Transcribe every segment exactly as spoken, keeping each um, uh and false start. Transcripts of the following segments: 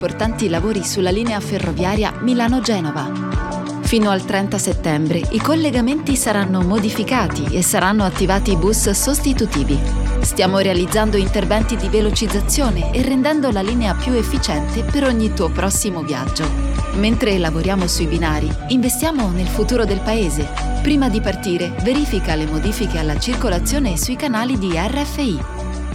Importanti lavori sulla linea ferroviaria Milano-Genova. Fino al trenta settembre i collegamenti saranno modificati e saranno attivati bus sostitutivi. Stiamo realizzando interventi di velocizzazione e rendendo la linea più efficiente per ogni tuo prossimo viaggio. Mentre lavoriamo sui binari, investiamo nel futuro del paese. Prima di partire, verifica le modifiche alla circolazione sui canali di R F I.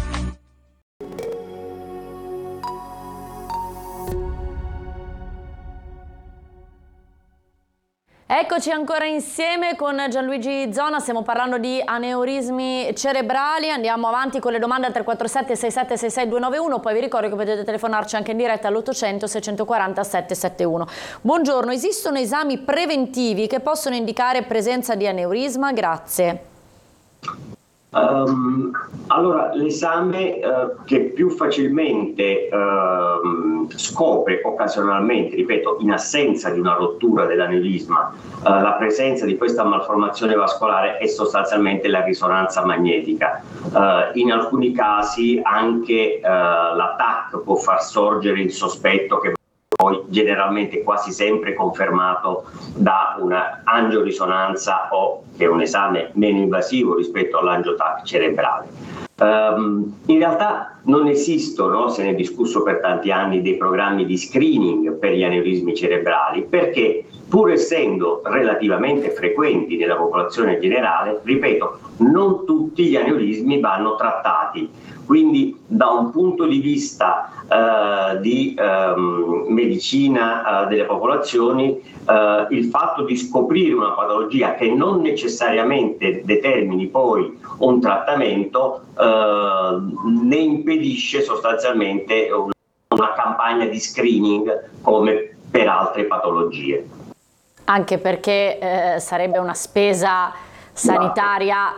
Eccoci ancora insieme con Gianluigi Zona, stiamo parlando di aneurismi cerebrali, andiamo avanti con le domande al tre quattro sette sei sette sei sei due nove uno, poi vi ricordo che potete telefonarci anche in diretta all'ottocento sei quattro zero sette sette uno. Buongiorno, esistono esami preventivi che possono indicare presenza di aneurisma? Grazie. Um, allora, l'esame uh, che più facilmente uh, scopre occasionalmente, ripeto, in assenza di una rottura dell'aneurisma, uh, la presenza di questa malformazione vascolare è sostanzialmente la risonanza magnetica. Uh, in alcuni casi anche uh, la T A C può far sorgere il sospetto, che poi generalmente quasi sempre confermato da una angiorisonanza o che è un esame meno invasivo rispetto all'angiotac cerebrale. Um, in realtà non esistono, se ne è discusso per tanti anni, dei programmi di screening per gli aneurismi cerebrali, perché pur essendo relativamente frequenti nella popolazione generale, ripeto, non tutti gli aneurismi vanno trattati. Quindi da un punto di vista uh, di um, medicina uh, delle popolazioni, uh, il fatto di scoprire una patologia che non necessariamente determini poi un trattamento uh, ne impedisce sostanzialmente una, una campagna di screening come per altre patologie. Anche perché eh, sarebbe una spesa sanitaria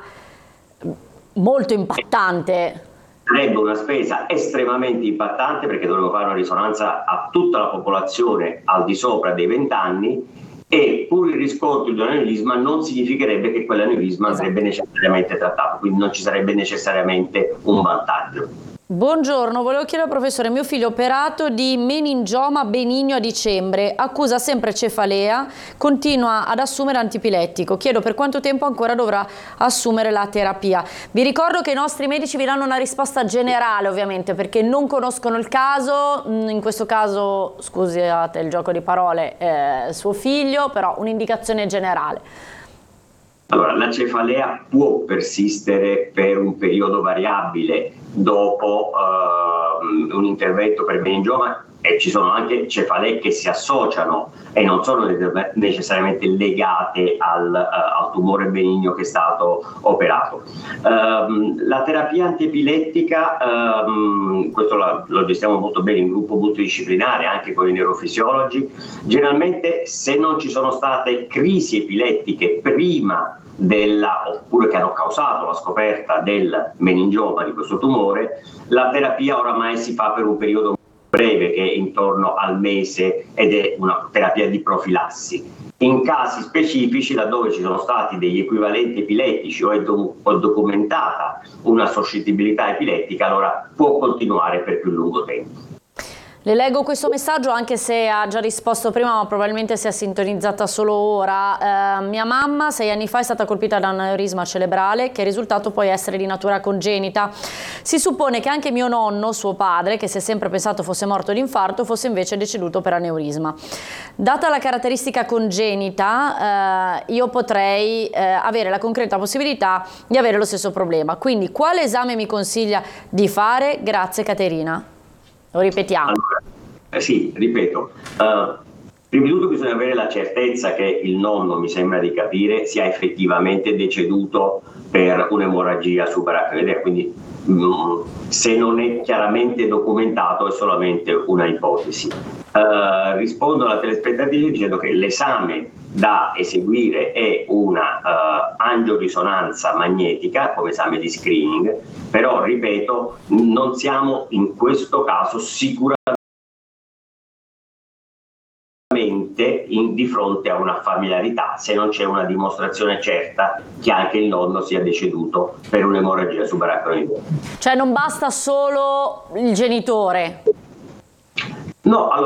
molto impattante. Sarebbe una spesa estremamente impattante, perché dovremmo fare una risonanza a tutta la popolazione al di sopra dei venti anni, e pur il riscontro di un aneurisma non significherebbe che quell'aneurisma esatto. andrebbe necessariamente trattato, quindi non ci sarebbe necessariamente un vantaggio. Buongiorno, volevo chiedere al professore, mio figlio operato di meningioma benigno a dicembre, accusa sempre cefalea, continua ad assumere antipilettico, chiedo per quanto tempo ancora dovrà assumere la terapia. Vi ricordo che i nostri medici vi danno una risposta generale, ovviamente, perché non conoscono il caso, in questo caso, scusate il gioco di parole, eh, suo figlio, però un'indicazione generale. Allora, la cefalea può persistere per un periodo variabile dopo uh, un intervento per meningioma, e ci sono anche cefalee che si associano e non sono necessariamente legate al, uh, al tumore benigno che è stato operato. Uh, la terapia antiepilettica, uh, questo lo, lo gestiamo molto bene in gruppo multidisciplinare, anche con i neurofisiologi. Generalmente, se non ci sono state crisi epilettiche prima della, oppure che hanno causato la scoperta del meningioma, di questo tumore, la terapia oramai si fa per un periodo breve, che è intorno al mese, ed è una terapia di profilassi. In casi specifici, laddove ci sono stati degli equivalenti epilettici o è, do- o è documentata una suscettibilità epilettica, allora può continuare per più lungo tempo. Le leggo questo messaggio, anche se ha già risposto prima, ma probabilmente si è sintonizzata solo ora. Eh, mia mamma sei anni fa è stata colpita da un aneurisma cerebrale, che è risultato poi essere di natura congenita. Si suppone che anche mio nonno, suo padre, che si è sempre pensato fosse morto di infarto, fosse invece deceduto per aneurisma. Data la caratteristica congenita, eh, io potrei eh, avere la concreta possibilità di avere lo stesso problema. Quindi quale esame mi consiglia di fare? Grazie Caterina. Lo ripetiamo. Allora, eh sì, ripeto. Uh, prima di tutto bisogna avere la certezza che il nonno, mi sembra di capire, sia effettivamente deceduto per un'emorragia subarachnoidea, quindi mh, se non è chiaramente documentato è solamente una ipotesi. Uh, rispondo alla telespettatrice dicendo che l'esame da eseguire è una uh, angiorisonanza magnetica come esame di screening, però ripeto, non siamo in questo caso sicuramente in, di fronte a una familiarità, se non c'è una dimostrazione certa che anche il nonno sia deceduto per un'emorragia subarachnoidea. Cioè non basta solo il genitore? No, allora